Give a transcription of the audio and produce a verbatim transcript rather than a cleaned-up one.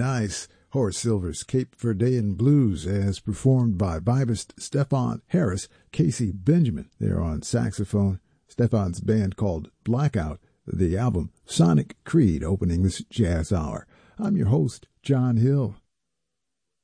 nice. Horace Silver's Cape Verdean Blues as performed by vibist Stefan Harris, Casey Benjamin. They're on saxophone. Stefan's band called Blackout. The album Sonic Creed opening this jazz hour. I'm your host, John Hill.